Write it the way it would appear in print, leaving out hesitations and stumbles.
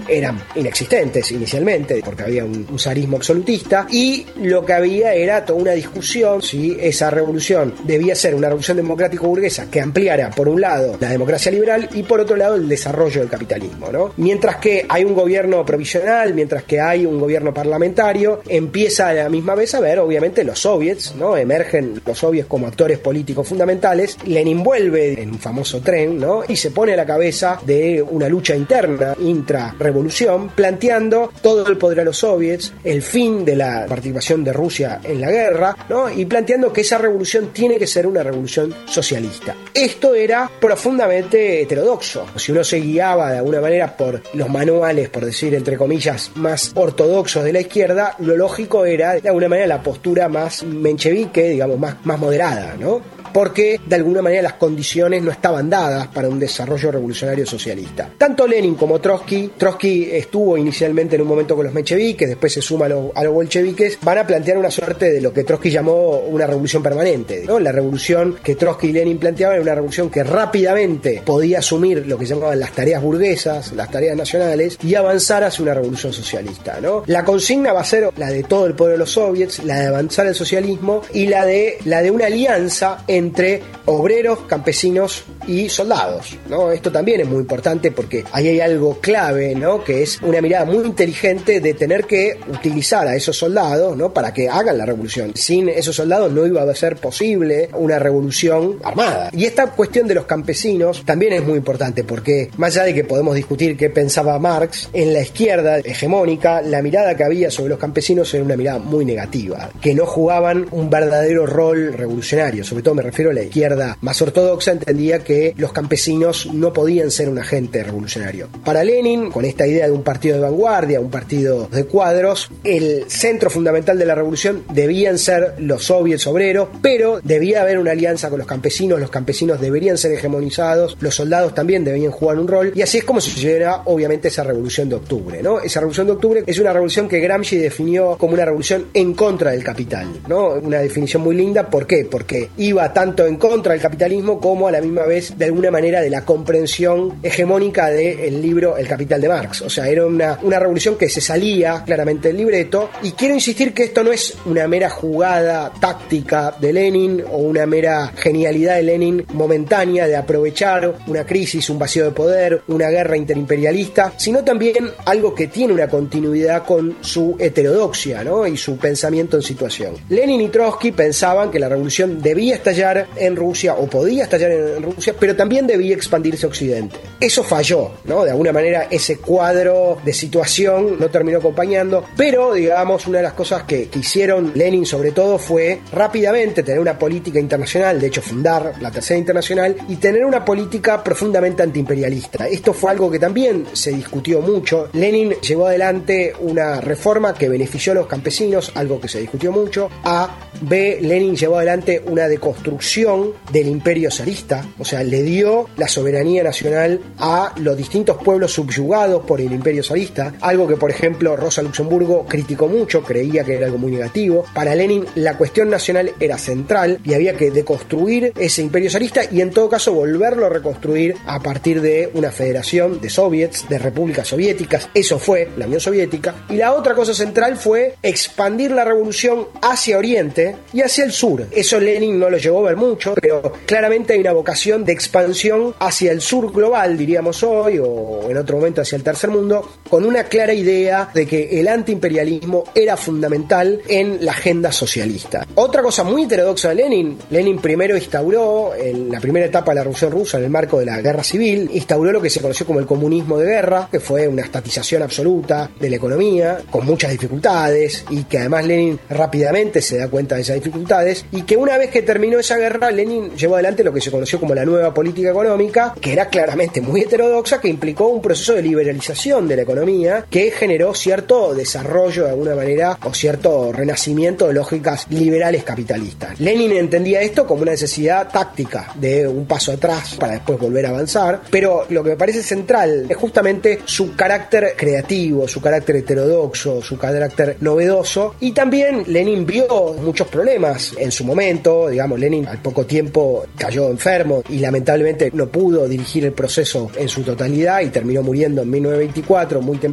eran inexistentes inicialmente, porque había un zarismo absolutista, y lo que había era toda una discusión si esa revolución debía ser una revolución democrático-burguesa que ampliara, por un lado, la democracia liberal y por otro lado el desarrollo del capitalismo, ¿no? Mientras que hay un gobierno provisional, mientras que hay un gobierno parlamentario, empieza a la misma vez a ver, obviamente, los soviets, ¿no? Emergen los soviets como actores políticos fundamentales. Lenin vuelve en un famoso tren, ¿no? Y se pone a la cabeza de una lucha interna, intrarrevolución, planteando todo el poder a los soviets, el fin de la participación de Rusia en la guerra, ¿no? Y planteando que esa revolución tiene que ser una revolución socialista. Esto era profundamente heterodoxo. Si uno se guiaba de alguna manera por los manuales, por decir entre comillas, más ortodoxos de la izquierda, lo lógico era de alguna manera la postura más menchevique, digamos, más moderada, ¿no? Porque de alguna manera las condiciones no estaban dadas para un desarrollo revolucionario socialista. Tanto Lenin como Trotsky estuvo inicialmente en un momento con los mencheviques, después se suma a los bolcheviques, van a plantear una suerte de lo que Trotsky llamó una revolución permanente, ¿no? La revolución que Trotsky y Lenin planteaban era una revolución que rápidamente podía asumir lo que llamaban las tareas burguesas, las tareas nacionales, y avanzar hacia una revolución socialista, ¿no? La consigna va a ser la de todo el pueblo de los soviets, la de avanzar el socialismo y la de una alianza entre obreros, campesinos y soldados, ¿no? Esto también es muy importante porque ahí hay algo clave, ¿no? Que es una mirada muy inteligente de tener que utilizar a esos soldados, ¿no? Para que hagan la revolución. Sin esos soldados no iba a ser posible una revolución armada. Y esta cuestión de los campesinos también es muy importante porque, más allá de que podemos discutir qué pensaba Marx, en la izquierda hegemónica la mirada que había sobre los campesinos era una mirada muy negativa, que no jugaban un verdadero rol revolucionario. Sobre todo me refiero a la izquierda más ortodoxa, entendía que los campesinos no podían ser un agente revolucionario. Para Lenin, con esta idea de un partido de vanguardia, un partido de cuadros, el centro fundamental de la revolución debían ser los soviets obreros, pero debía haber una alianza con los campesinos deberían ser hegemonizados, los soldados también debían jugar un rol, y así es como se llega obviamente esa revolución de octubre, ¿no? Esa revolución de octubre es una revolución que Gramsci definió como una revolución en contra del capital, ¿no? Una definición muy linda. ¿Por qué? Porque iba tanto en contra del capitalismo como a la misma vez de alguna manera de la comprensión hegemónica del libro El Capital de Marx. O sea, era una revolución que se salía claramente del libreto, y quiero insistir que esto no es una mera jugada táctica de Lenin o una mera genialidad de Lenin momentánea de aprovechar una crisis, un vacío de poder, una guerra interimperialista, sino también algo que tiene una continuidad con su heterodoxia, ¿no? Y su pensamiento en situación. Lenin y Trotsky pensaban que la revolución debía estallar en Rusia o podía estallar en Rusia, pero también debía expandirse a Occidente. Eso falló, ¿no? De alguna manera ese cuadro de situación no terminó acompañando, pero digamos una de las cosas que hicieron Lenin sobre todo fue rápidamente tener una política internacional, de hecho fundar la Tercera Internacional y tener una política profundamente antiimperialista. Esto fue algo que también se discutió mucho. Lenin llevó adelante una reforma que benefició a los campesinos, algo que se discutió mucho. Lenin llevó adelante una deconstrucción del imperio zarista, o sea, le dio la soberanía nacional a los distintos pueblos subyugados por el imperio zarista, algo que por ejemplo Rosa Luxemburgo criticó mucho, creía que era algo muy negativo. Para Lenin la cuestión nacional era central y había que deconstruir ese imperio zarista y en todo caso volverlo a reconstruir a partir de una federación de soviets, de repúblicas soviéticas. Eso fue la Unión Soviética. Y la otra cosa central fue expandir la revolución hacia Oriente y hacia el sur. Eso Lenin no lo llegó a ver mucho, pero claramente hay una vocación de expansión hacia el sur global, diríamos hoy, o en otro momento hacia el tercer mundo, con una clara idea de que el antiimperialismo era fundamental en la agenda socialista. Otra cosa muy heterodoxa de Lenin primero instauró, en la primera etapa de la Revolución Rusa, en el marco de la Guerra Civil, instauró lo que se conoció como el comunismo de guerra, que fue una estatización absoluta de la economía, con muchas dificultades, y que además Lenin rápidamente se da cuenta de esas dificultades, y que una vez que terminó esa guerra, Lenin llevó adelante lo que se conoció como la nueva política económica, que era claramente muy heterodoxa, que implicó un proceso de liberalización de la economía, que generó cierto desarrollo de alguna manera, o cierto renacimiento de lógicas liberales capitalistas. Lenin entendía esto como una necesidad táctica de un paso atrás para después volver a avanzar, pero lo que me parece central es justamente su carácter creativo, su carácter heterodoxo, su carácter novedoso, y también Lenin vio muchos problemas en su momento. Digamos, Lenin al poco tiempo cayó enfermo y lamentablemente no pudo dirigir el proceso en su totalidad y terminó muriendo en 1924, muy temprano.